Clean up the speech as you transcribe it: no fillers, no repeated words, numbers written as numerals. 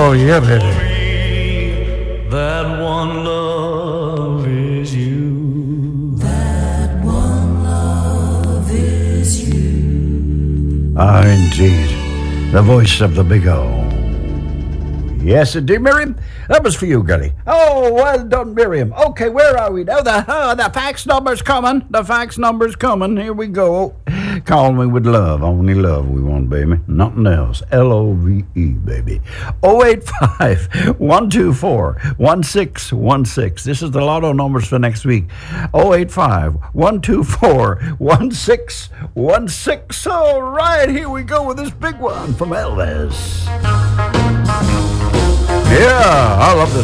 Oh, yeah, baby. That one love is you. That one love is you. Ah, indeed. The voice of the big O. Yes, indeed, Miriam. That was for you, girlie. Oh, well done, Miriam. Okay, where are we now? The fax number's coming. The fax number's coming. Here we go. Call me with love. Only love we want, baby. Nothing else. LOVE, baby. 085-124-1616. This is the lotto numbers for next week. 085-124-1616. All right, here we go with this big one from Elvis. Yeah, I love this